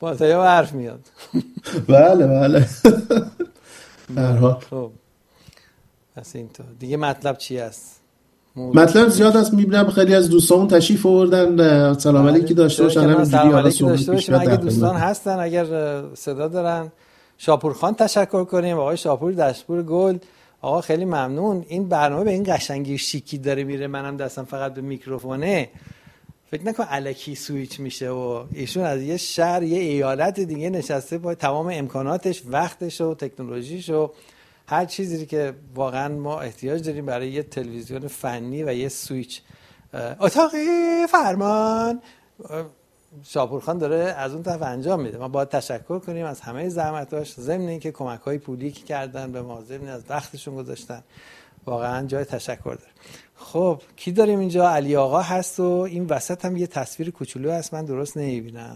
با تا حرف میاد. بله بله. در حال خب پس اینطور دیگه مطلب چی است؟ مطلب زیاد است. میبینم خیلی از دوستامون تشریف آوردن، سلام علیکی داشته باشن، همینجوری سلام حالا علیکی داشته باشیم. اگه دوستان خدمت. هستن، اگر صدا دارن، شاپور خان تشکر کنیم، آقای شاپور دشپور گل. آقا خیلی ممنون. این برنامه به این قشنگی شیکی داره میره، منم دستم فقط به میکروفونه، فکر نکن الکی سویچ میشه. و ایشون از یه شهر یه ایالت دیگه نشسته با تمام امکاناتش، وقتش و تکنولوژیش و هر چیزی که واقعا ما احتیاج داریم برای یه تلویزیون فنی و یه سویچ. اتاق فرمان شاپورخان داره از اون طرف انجام میده. ما باید تشکر کنیم از همه زحمتاش، ضمن اینکه کمک‌های پولی که کردن به ما، ضمن از وقتشون گذاشتن، واقعا جای تشکر داره. خب کی داریم اینجا؟ علی آقا هست و این وسط هم یه تصویر کوچولو هست، من درست نمیبینم.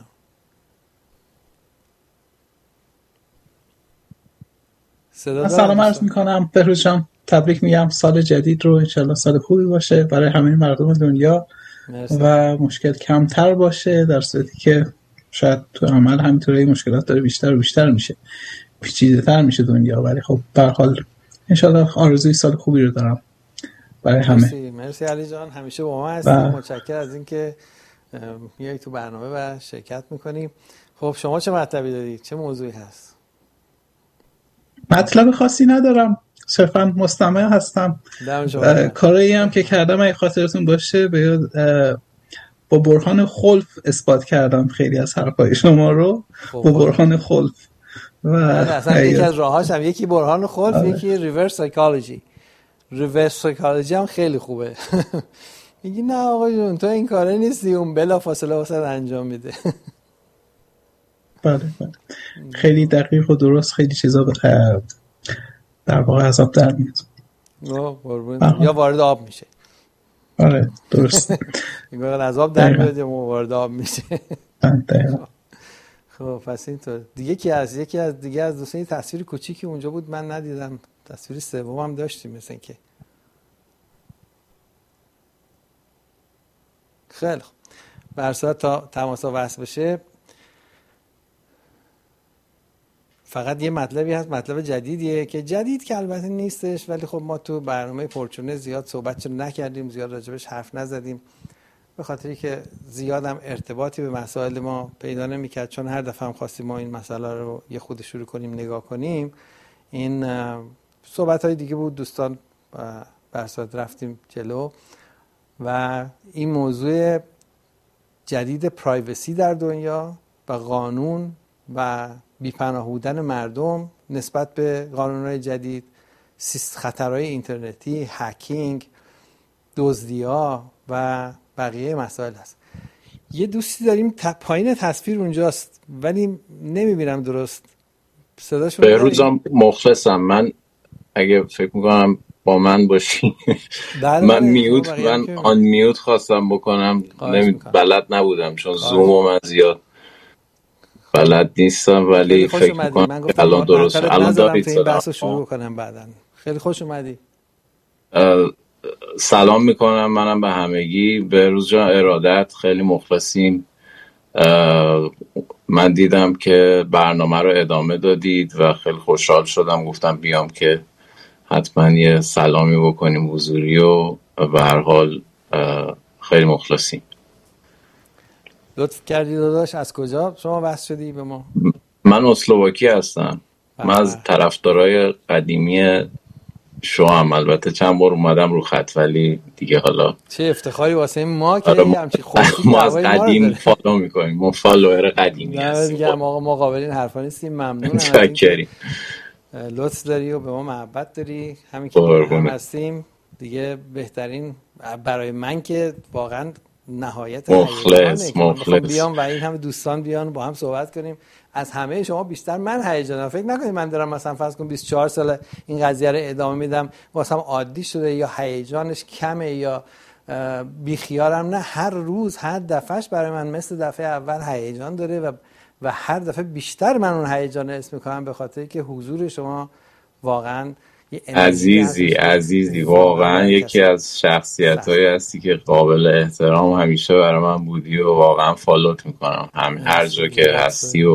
سلام عرض میکنم بهروز جان، تبریک میگم سال جدید رو، انشالله سال خوبی باشه برای همه مردم دنیا. مرسی. و مشکل کمتر باشه، در صورتی که شاید تو عمل همینطوری مشکلات داره بیشتر و بیشتر میشه، پیچیده‌تر میشه دنیا، ولی خب به هر حال انشالله آرزوی سال خوبی رو دارم برای همه. مرسی علی جان، همیشه با ما هستی. متشکرم از اینکه میای تو برنامه و شرکت میکنیم. خب شما چه مطلبی دارید؟ چه موضوعی هست؟ مطلب خاصی ندارم، صرفا مستمع هستم. کاری هم که کردم اگه خاطرتون باشه با برهان خلف اثبات کردم خیلی از حرفای شما رو با برهان خلف. و اصلا یکی از راهاش هم یکی برهان خلف، یکی ریورس سایکولوژی. ریورس سایکولوژی هم خیلی خوبه. میگی نه آقا جون تو این کاره نیستی، اون بلا فاصله واسه انجام میده. بله بله، خیلی دقیق و درست، خیلی چیزا در واقع از آب در میاد یا وارد آب میشه. آره درست. میگن از آب در میاد یا وارد آب میشه. خب پس اینطور یکی از دوستان تصویر کوچیکی اونجا بود من ندیدم، تصویر سوم هم داشتیم مثل اینکه. خیلی خوب، به هر صورت تا تماسا وصل بشه فقط یه مطلبی هست، مطلب جدیدیه که جدید که البته نیستش، ولی خب ما تو برنامه پرچونه زیاد صحبت نکردیم، زیاد راجبش حرف نزدیم، به خاطری که زیادم ارتباطی به مسائل ما پیدا نمی‌کرد، چون هر دفعه هم خواستیم ما این مسئله رو یه خود شروع کنیم نگاه کنیم. این صحبت‌های دیگه بود، دوستان برسات رفتیم جلو و این موضوع جدید پرایوسی در دنیا و قانون و بی‌پناه بودن مردم نسبت به قانون‌های جدید، خطرهای اینترنتی، هکینگ، دزدی‌ها و بقیه مسائل هست. یه دوستی داریم پایین تصویر اونجاست ولی نمیبینم درست صداشو. بهروزم مخلصم من، اگه فکر میکنم با من باشی. من آن میوت خواستم بکنم، بلد نبودم چون زوم من زیاد بلد نیستم، ولی فکر میکنم الان درست. الان دارید این بحثو شروع کنم بعداً. خیلی خوش اومدی. سلام میکنم منم به همگی. بهروز جان ارادت، خیلی مخلصیم. من دیدم که برنامه رو ادامه دادید و خیلی خوشحال شدم، گفتم بیام که حتما یه سلامی بکنیم حضوری و به هر حال خیلی مخلصیم. لطف کردی داداش. از کجا شما وصل شدی به ما؟ من اسلواکی هستم. من از طرفدارای قدیمی شوام، البته چند بار اومدم رو خط ولی دیگه حالا چه افتخاری واسه ما که همچین خوشی ما از قدیم فالو میکنیم، ما فالوور قدیمی هستیم. دیگه آقا ما قابلین حرفا نیستیم. ممنونم چاکریم، لطف داری و به ما محبت داری، همین که هم هستیم دیگه بهترین برای من که واقعا نهایت مخلص بیام و این همه دوستان بیان با هم صحبت کنیم. از همه شما بیشتر من هیجانم. فکر نکنید من دارم مثلا فرض کن 24 سال این قضیه رو ادامه میدم واسم عادی شده یا هیجانش کمه یا بیخیالم، نه، هر روز هر دفعهش برای من مثل دفعه اول هیجان داره و هر دفعه بیشتر من اون هیجان حس میکنم به خاطر که حضور شما واقعا عزیزی واقعا یکی از شخصیت‌هایی هستی که قابل احترام همیشه برای من بودی و واقعا فالوت میکنم هر جا که هستی و